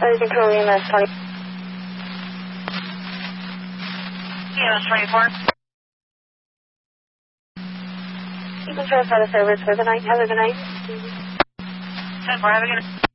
you control EMS 20. EMS 24. You can transfer the service for the night. Have a good night. 10-4, have a good night.